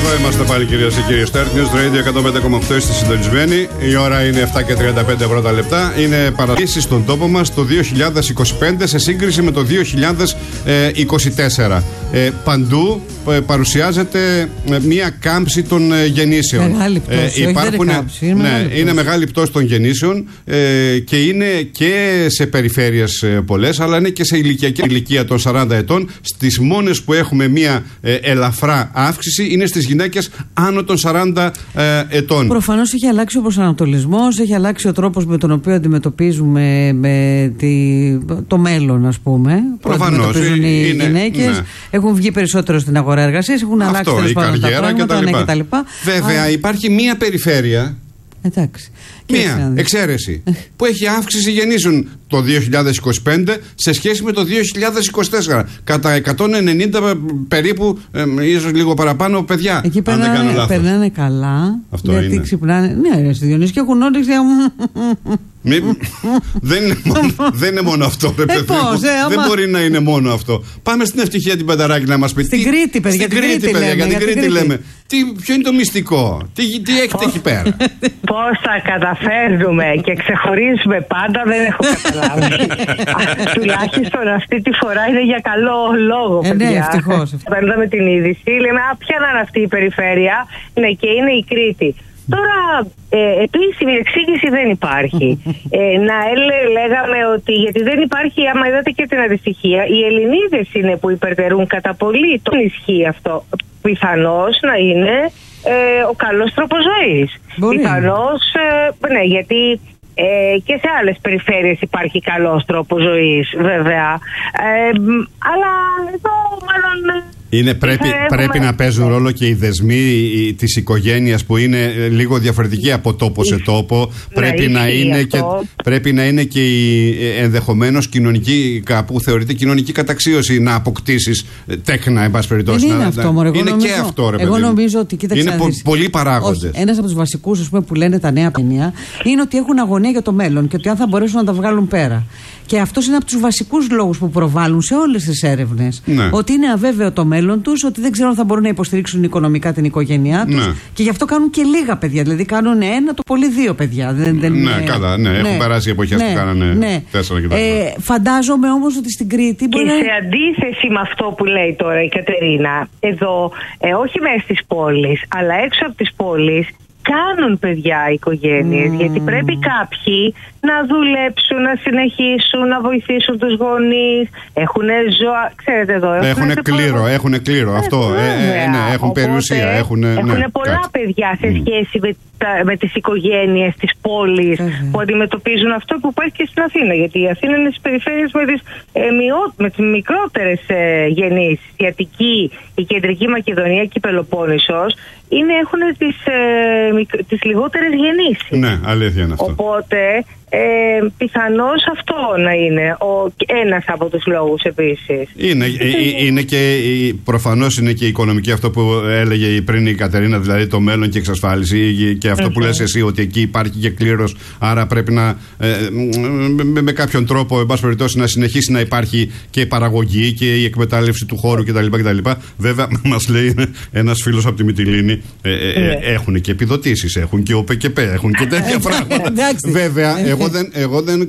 Εδώ είμαστε πάλι, κυρίες και κύριοι. Start News Radio 105,8 είστε συντονισμένοι. Η ώρα είναι 7 και 35 πρώτα λεπτά. Είναι παρατηρήσεις στον τόπο μας το 2025 σε σύγκριση με το 2024. Παντού παρουσιάζεται μία κάμψη των γεννήσεων. Μεγάλη πτώση. Είναι μεγάλη πτώση των γεννήσεων και είναι και σε περιφέρειες πολλές, αλλά είναι και σε ηλικία των 40 ετών. Στις μόνες που έχουμε μία ελαφρά αύξηση είναι στις γυναίκες άνω των 40 ετών. Προφανώς έχει αλλάξει ο προσανατολισμός, έχει αλλάξει ο τρόπος με τον οποίο αντιμετωπίζουμε το μέλλον, ας πούμε. Προφανώς. Αντιμετωπίζουν οι γυναίκες, έχουν βγει περισσότερο στην αγορά εργασίας, έχουν αλλάξει η καριέρα κτλ. Βέβαια, υπάρχει μία περιφέρεια. Εντάξει. Μία εξαίρεση που έχει αύξηση γεννήσεων το 2025 σε σχέση με το 2024 κατά 190 περίπου, ίσως λίγο παραπάνω παιδιά. Εκεί περνάνε καλά. Αυτό γιατί είναι. Ξυπνάνε. Ναι, στη Διονύση και έχουν όρεξη. Δεν είναι μόνο αυτό, ρε παιδί. Δεν μπορεί να είναι μόνο αυτό. Πάμε στην Ευτυχία την Πενταράκη να μας πει. Στην Κρήτη, παιδιά. Για την Κρήτη λέμε. Ποιο είναι το μυστικό, τι έχετε εκεί πέρα. Πώς θα καταφέρνουμε και ξεχωρίζουμε πάντα, δεν έχω καταλάβει. Τουλάχιστον αυτή τη φορά είναι για καλό λόγο, παιδιά. Ναι, ευτυχώς. Παίρναμε την είδηση, λέμε ποια να είναι αυτή η περιφέρεια. Ναι, και είναι η Κρήτη. Τώρα, επίσημη εξήγηση δεν υπάρχει. Λέγαμε ότι γιατί δεν υπάρχει, άμα είδατε και την αντιστοιχεία, οι Ελληνίδες είναι που υπερτερούν κατά πολύ. Τον ισχύει αυτό. Πιθανώς να είναι ο καλός τρόπος ζωής. Πιθανώς, ναι, γιατί και σε άλλες περιφέρειες υπάρχει καλός τρόπος ζωής, βέβαια. Αλλά εδώ μάλλον... Πρέπει να παίζουν ρόλο και οι δεσμοί της οικογένειας που είναι λίγο διαφορετικοί από τόπο σε τόπο. Πρέπει να είναι και η ενδεχομένως κοινωνική, κάπου θεωρείται κοινωνική καταξίωση να αποκτήσεις τέκνα, εν πάση περιπτώσει. Είναι αυτό, μωρέ. Και αυτό, ρε παιδί. Εγώ νομίζω ότι κοίταξε. Είναι πολλοί παράγοντες. Ένας από τους βασικούς που λένε τα νέα παιδιά είναι ότι έχουν αγωνία για το μέλλον και ότι αν θα μπορέσουν να τα βγάλουν πέρα. Και αυτός είναι από τους βασικούς λόγους που προβάλλουν σε όλες τις έρευνες. Ναι. Ότι είναι αβέβαιο το μέλλον τους, ότι δεν ξέρουν αν θα μπορούν να υποστηρίξουν οικονομικά την οικογένειά τους. Ναι. Και γι' αυτό κάνουν και λίγα παιδιά. Δηλαδή κάνουν ένα, το πολύ δύο παιδιά. Έχουν περάσει οι εποχές που κάνανε 4 κτλ. Φαντάζομαι όμως ότι στην Κρήτη. Και σε αντίθεση με αυτό που λέει τώρα η Κατερίνα, εδώ, όχι μέσα στις πόλεις, αλλά έξω από τις πόλεις, κάνουν παιδιά οι οικογένειες, γιατί πρέπει κάποιοι να δουλέψουν, να συνεχίσουν, να βοηθήσουν τους γονείς. Έχουν ζώα, ξέρετε εδώ. Έχουν κλήρο, αυτό. Έχουν περιουσία. Έχουν πολλά παιδιά σε σχέση με τις οικογένειες της πόλης που αντιμετωπίζουν αυτό που υπάρχει και στην Αθήνα. Γιατί η Αθήνα είναι στις περιφέρειες με τις μικρότερες γεννήσεις. Η Αττική, η Κεντρική Μακεδονία και η Πελοπόννησος έχουν τις λιγότερες γεννήσεις. Ναι, αλήθεια είναι αυτό. Οπότε πιθανώς αυτό να είναι ένας από τους λόγους επίσης. Είναι και προφανώς είναι και η οικονομική, αυτό που έλεγε πριν η Κατερίνα, δηλαδή το μέλλον και εξασφάλιση, και αυτό που λες εσύ, ότι εκεί υπάρχει και κλήρος, άρα πρέπει να με κάποιον τρόπο, εν πάση περιπτώσει, να συνεχίσει να υπάρχει και η παραγωγή και η εκμετάλλευση του χώρου κτλ. Βέβαια, μας λέει ένας φίλος από τη Μυτιλήνη, έχουν και επιδοτήσεις, έχουν και ΟΠΕΚΕΠΕ, έχουν και τέτοια πράγματα. Βέβαια, εγώ δεν